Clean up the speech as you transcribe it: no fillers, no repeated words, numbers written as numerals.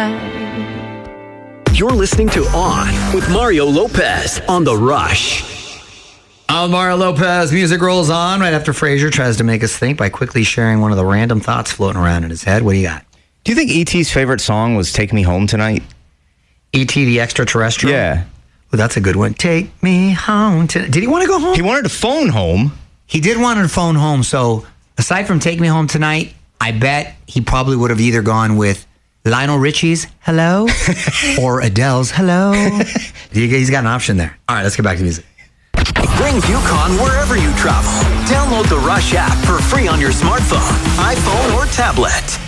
You're listening to On with Mario Lopez on The Rush. Mario Lopez, music rolls on right after Frasier tries to make us think by quickly sharing one of the random thoughts floating around in his head. What do you got? Do you think E.T.'s favorite song was Take Me Home Tonight? E.T. the Extraterrestrial? Yeah. Well, that's a good one. Take me home tonight. Did he want to go home? He wanted to phone home. He did want to phone home. So aside from Take Me Home Tonight, I bet he probably would have either gone with Lionel Richie's Hello or Adele's Hello. He's got an option there. All right, let's get back to music. Brings UConn wherever you travel. Download the Rush app for free on your smartphone, iPhone, or tablet.